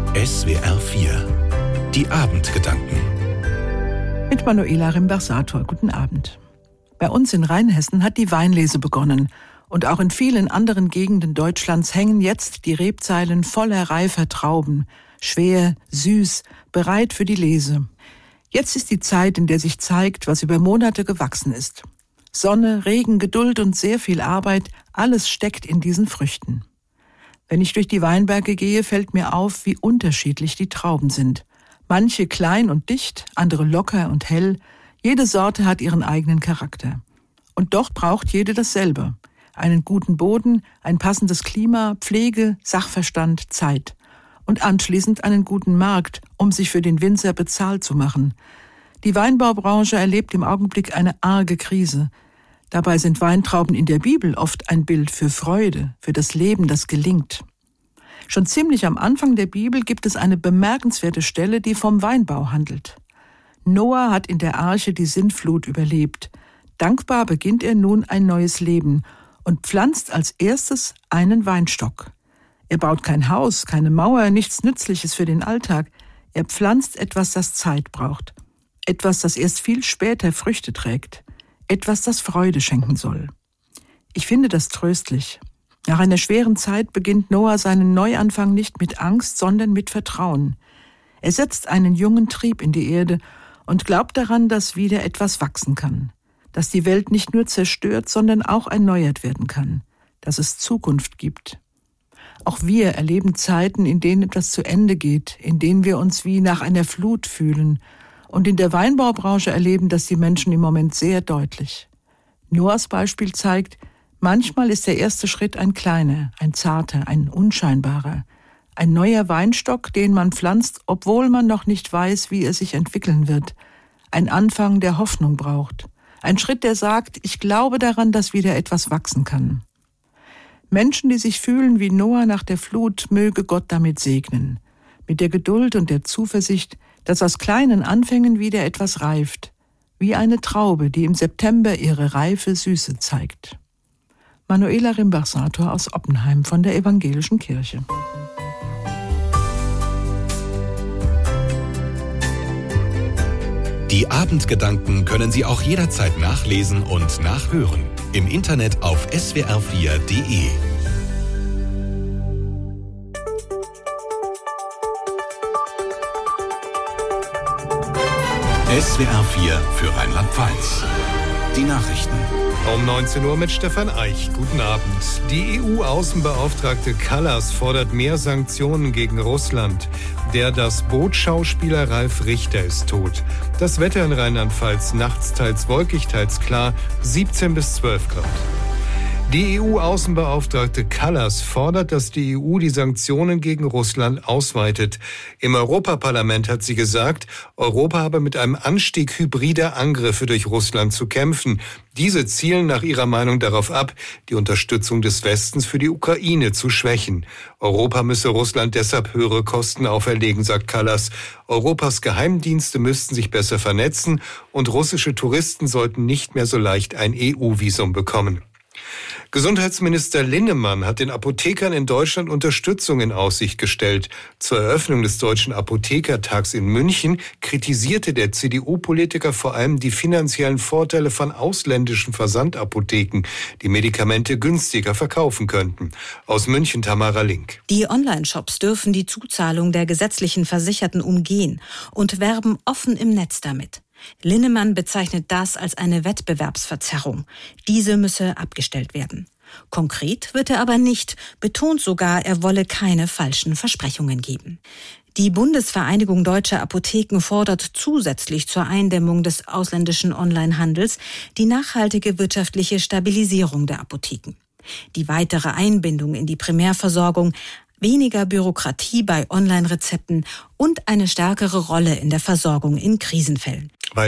SWR 4. Die Abendgedanken. Mit Manuela Rimbersator. Guten Abend. Bei uns in Rheinhessen hat die Weinlese begonnen. Und auch in vielen anderen Gegenden Deutschlands hängen jetzt die Rebzeilen voller reifer Trauben. Schwer, süß, bereit für die Lese. Jetzt ist die Zeit, in der sich zeigt, was über Monate gewachsen ist. Sonne, Regen, Geduld und sehr viel Arbeit, alles steckt in diesen Früchten. Wenn ich durch die Weinberge gehe, fällt mir auf, wie unterschiedlich die Trauben sind. Manche klein und dicht, andere locker und hell. Jede Sorte hat ihren eigenen Charakter. Und doch braucht jede dasselbe. Einen guten Boden, ein passendes Klima, Pflege, Sachverstand, Zeit. Und anschließend einen guten Markt, um sich für den Winzer bezahlt zu machen. Die Weinbaubranche erlebt im Augenblick eine arge Krise. Dabei sind Weintrauben in der Bibel oft ein Bild für Freude, für das Leben, das gelingt. Schon ziemlich am Anfang der Bibel gibt es eine bemerkenswerte Stelle, die vom Weinbau handelt. Noah hat in der Arche die Sintflut überlebt. Dankbar beginnt er nun ein neues Leben und pflanzt als erstes einen Weinstock. Er baut kein Haus, keine Mauer, nichts Nützliches für den Alltag. Er pflanzt etwas, das Zeit braucht. Etwas, das erst viel später Früchte trägt. Etwas, das Freude schenken soll. Ich finde das tröstlich. Nach einer schweren Zeit beginnt Noah seinen Neuanfang nicht mit Angst, sondern mit Vertrauen. Er setzt einen jungen Trieb in die Erde und glaubt daran, dass wieder etwas wachsen kann. Dass die Welt nicht nur zerstört, sondern auch erneuert werden kann. Dass es Zukunft gibt. Auch wir erleben Zeiten, in denen etwas zu Ende geht, in denen wir uns wie nach einer Flut fühlen. Und in der Weinbaubranche erleben das die Menschen im Moment sehr deutlich. Noahs Beispiel zeigt, manchmal ist der erste Schritt ein kleiner, ein zarter, ein unscheinbarer. Ein neuer Weinstock, den man pflanzt, obwohl man noch nicht weiß, wie er sich entwickeln wird. Ein Anfang, der Hoffnung braucht. Ein Schritt, der sagt, ich glaube daran, dass wieder etwas wachsen kann. Menschen, die sich fühlen wie Noah nach der Flut, möge Gott damit segnen. Mit der Geduld und der Zuversicht, dass aus kleinen Anfängen wieder etwas reift, wie eine Traube, die im September ihre reife Süße zeigt. Manuela Rimbersator aus Oppenheim von der Evangelischen Kirche. Die Abendgedanken können Sie auch jederzeit nachlesen und nachhören. Im Internet auf swr4.de. SWR 4 für Rheinland-Pfalz. Die Nachrichten. Um 19 Uhr mit Stefan Eich. Guten Abend. Die EU-Außenbeauftragte Kallas fordert mehr Sanktionen gegen Russland. Das Bootschauspieler Ralf Richter ist tot. Das Wetter in Rheinland-Pfalz nachts teils wolkig, teils klar, 17 bis 12 Grad. Die EU-Außenbeauftragte Kallas fordert, dass die EU die Sanktionen gegen Russland ausweitet. Im Europaparlament hat sie gesagt, Europa habe mit einem Anstieg hybrider Angriffe durch Russland zu kämpfen. Diese zielen nach ihrer Meinung darauf ab, die Unterstützung des Westens für die Ukraine zu schwächen. Europa müsse Russland deshalb höhere Kosten auferlegen, sagt Kallas. Europas Geheimdienste müssten sich besser vernetzen und russische Touristen sollten nicht mehr so leicht ein EU-Visum bekommen. Gesundheitsminister Linnemann hat den Apothekern in Deutschland Unterstützung in Aussicht gestellt. Zur Eröffnung des Deutschen Apothekertags in München kritisierte der CDU-Politiker vor allem die finanziellen Vorteile von ausländischen Versandapotheken, die Medikamente günstiger verkaufen könnten. Aus München Tamara Link. Die Online-Shops dürfen die Zuzahlung der gesetzlichen Versicherten umgehen und werben offen im Netz damit. Linnemann bezeichnet das als eine Wettbewerbsverzerrung. Diese müsse abgestellt werden. Konkret wird er aber nicht, betont sogar, er wolle keine falschen Versprechungen geben. Die Bundesvereinigung Deutscher Apotheken fordert zusätzlich zur Eindämmung des ausländischen Onlinehandels die nachhaltige wirtschaftliche Stabilisierung der Apotheken. Die weitere Einbindung in die Primärversorgung, weniger Bürokratie bei Online-Rezepten und eine stärkere Rolle in der Versorgung in Krisenfällen.